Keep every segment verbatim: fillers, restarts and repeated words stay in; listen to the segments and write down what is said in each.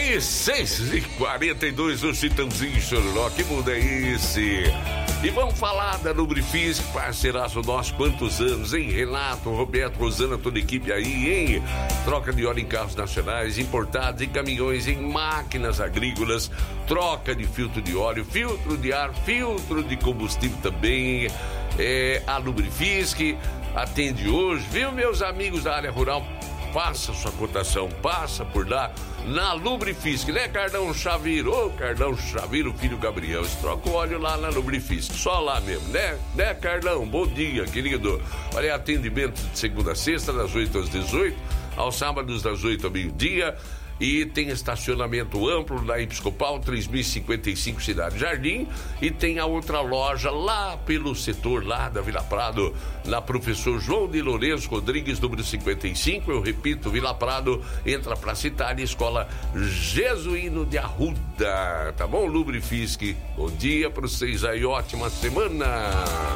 aí, seis e quarenta e dois, o Chitãozinho Chororó, que mundo é esse? E vamos falar da Lubrifisc, parceiraço nosso, quantos anos, hein? Renato, Roberto, Rosana, toda a equipe aí, hein? Troca de óleo em carros nacionais, importados, em caminhões, em máquinas agrícolas, troca de filtro de óleo, filtro de ar, filtro de combustível também. É, a Lubrifisc atende hoje, viu, meus amigos da área rural? Faça sua cotação, passa por lá na Lubrifisc, né, Cardão Chaviro? Ô, Cardão Chaviro, filho Gabriel, você troca o óleo lá na Lubrifisc, só lá mesmo, né? Né, Cardão? Bom dia, querido. Olha, atendimento de segunda a sexta, das oito às dezoito, aos sábados das oito ao meio-dia. E tem estacionamento amplo na Episcopal três mil e cinquenta e cinco, Cidade Jardim. E tem a outra loja lá pelo setor lá da Vila Prado, na Professor João de Lourenço Rodrigues, número cinquenta e cinco. Eu repito, Vila Prado, entra pra Citália, Escola Jesuíno de Arruda. Tá bom, Lubrifisc? Bom dia pra vocês aí, ótima semana.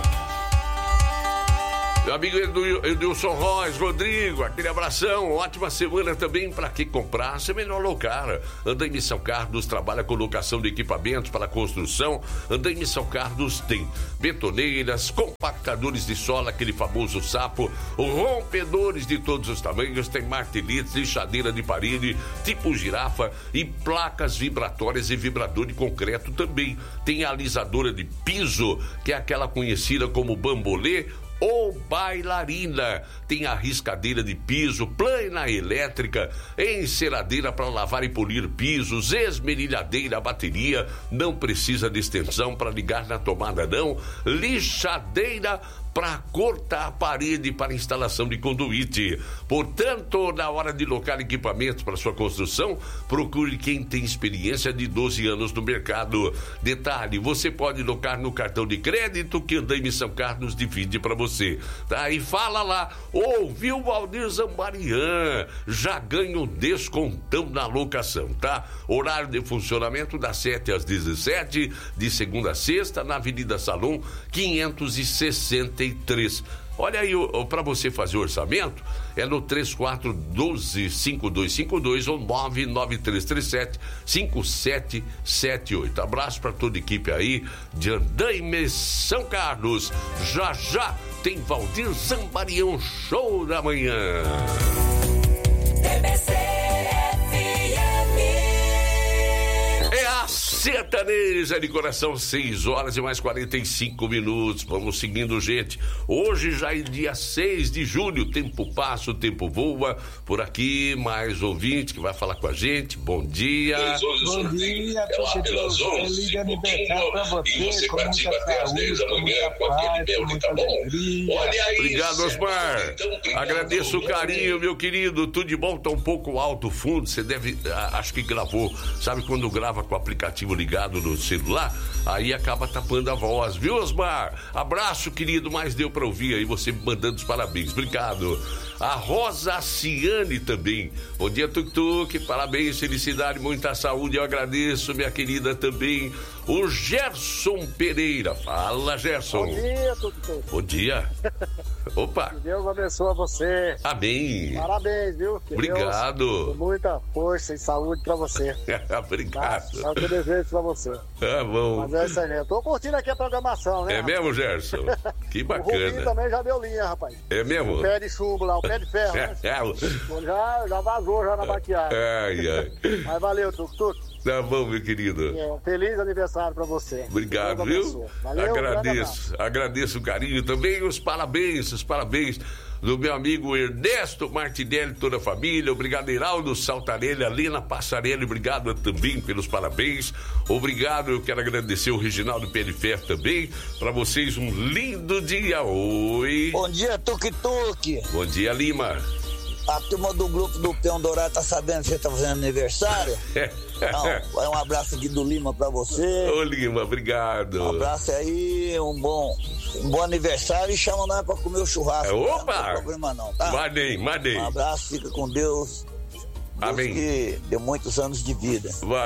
Meu amigo Edilson Royce, Rodrigo, aquele abração, ótima semana também. Para que comprar? Você melhor locar. Andaime São Carlos trabalha com locação de equipamentos para construção. Andaime São Carlos tem betoneiras, compactadores de sola, aquele famoso sapo, rompedores de todos os tamanhos, tem martelites, lixadeira de parede, tipo girafa e placas vibratórias e vibrador de concreto também. Tem a alisadora de piso, que é aquela conhecida como bambolê ou bailarina. Tem a riscadeira de piso, plana elétrica, enceradeira para lavar e polir pisos, esmerilhadeira, bateria, não precisa de extensão para ligar na tomada não, lixadeira para cortar a parede para instalação de conduíte. Portanto, na hora de locar equipamentos para sua construção, procure quem tem experiência de doze anos no mercado. Detalhe, você pode locar no cartão de crédito que Andaime São Carlos divide para você, tá? E fala lá, ouviu o Valdir Zambarian, já ganha um descontão na locação, tá? Horário de funcionamento das sete às dezessete, de segunda a sexta, na Avenida Salom quinhentos e sessenta e três. Olha aí, para você fazer o orçamento, é no três quatro um dois, cinco dois cinco dois ou nove nove três três sete, cinco sete sete oito. Abraço para toda a equipe aí de Andaime São Carlos. Já já tem Valdir Zambarian, show da manhã. T B C F M. É a sertaneja de coração, seis horas e mais quarenta e cinco minutos. Vamos seguindo, gente. Hoje já é dia seis de julho. O tempo passa, o tempo voa. Por aqui, mais ouvinte que vai falar com a gente. Bom dia. Bom dia, Tuxidão. Feliz aniversário pra você. Com muita saúde, com muita paz, com muita alegria. Obrigado, Osmar. Agradeço o carinho, meu querido. Tudo de bom, tá um pouco alto o fundo. Você deve, acho que gravou. Sabe quando grava com o aplicativo ligado no celular, aí acaba tapando a voz, viu, Osmar? Abraço, querido, mas deu pra ouvir aí você mandando os parabéns, obrigado. A Rosa Ciane também, bom dia, Tuk-Tuk, parabéns, felicidade, muita saúde, eu agradeço, minha querida também. O Gerson Pereira, fala, Gerson. Bom dia, Tuk-Tuk. Bom dia. Opa. Que Deus abençoe você. Amém. Parabéns, viu? Que obrigado. Deus, muita força e saúde pra você. Obrigado. É o que eu desejo pra você. Ah, bom. Mas é isso aí, eu tô curtindo aqui a programação, né? É rapaz? mesmo, Gerson? Que bacana. O Rubinho também já deu linha, rapaz. É mesmo? O pé de chumbo lá, o pé de ferro, né? já, já vazou já na baqueada. Ai, ai. Mas valeu, Tuk-Tuk. Tá bom, meu querido. É, feliz aniversário pra você. Obrigado, viu? Valeu, agradeço, agradeço o carinho também, os parabéns, os parabéns do meu amigo Ernesto Martinelli, toda a família. Obrigado, Heraldo Saltarelli, Alina Passarelli, obrigado também pelos parabéns. Obrigado, eu quero agradecer o Reginaldo Pé de Ferro também. Pra vocês, um lindo dia. Oi. Bom dia, Tuk-Tuk. Bom dia, Lima. A turma do grupo do Peão Dourado tá sabendo que você tá fazendo aniversário? Não, vai um abraço aqui do Lima pra você. Ô, Lima, obrigado. Um abraço aí, um bom, um bom aniversário e chama nós pra comer o churrasco. Opa! Tá? Não tem problema não, tá? Mandei, mandei. Um abraço, fica com Deus. Deus Amém. Que deu muitos anos de vida.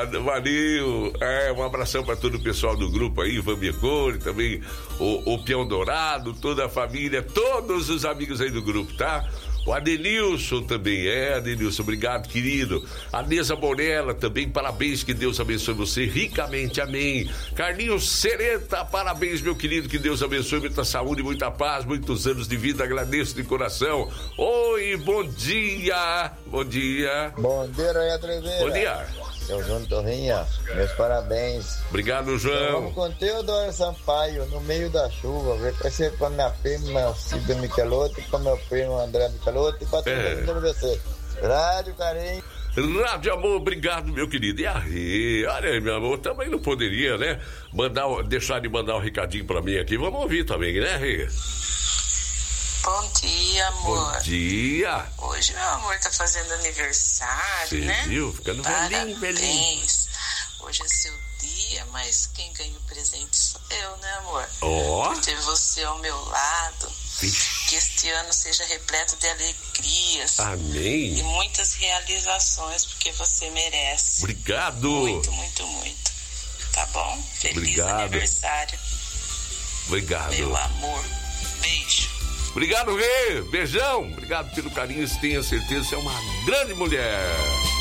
Valeu. É, um abração para todo o pessoal do grupo aí, Ivan Biacore, também o, o Peão Dourado, toda a família, todos os amigos aí do grupo, tá? O Adenilson também, é, Adenilson, obrigado, querido. A Neza Morella também, parabéns, que Deus abençoe você ricamente, amém. Carlinhos Sereta, parabéns, meu querido, que Deus abençoe, muita saúde, muita paz, muitos anos de vida, agradeço de coração. Oi, bom dia, bom dia. Bom dia, Roya Treveira. Bom dia. Seu João Torrinha, meus parabéns. Obrigado, João. Vamos com o Teodoro Sampaio, no meio da chuva. Vai ser para minha prima, Cida Michelotto, para meu primo André Michelotto e para todo É. mundo de você. Rádio Carinho. Rádio Amor, obrigado, meu querido. E aí, olha aí, meu amor, também não poderia, né? Mandar, deixar de mandar um recadinho pra mim aqui. Vamos ouvir também, né, Rê? Bom dia, amor. Bom dia. Hoje meu amor tá fazendo aniversário, Você né? viu? Ficando velhinho, velhinho. Parabéns. Hoje é seu dia, mas quem ganha o presente sou eu, né, amor? Ó. Por ter você ao meu lado. Vixe. Que este ano seja repleto de alegrias. Amém. E muitas realizações, porque você merece. Obrigado. Muito, muito, muito. Tá bom? Feliz Obrigado. aniversário, Obrigado. meu amor. Beijo. Obrigado, Rê. Beijão. Obrigado pelo carinho. Tenha certeza, você é uma grande mulher.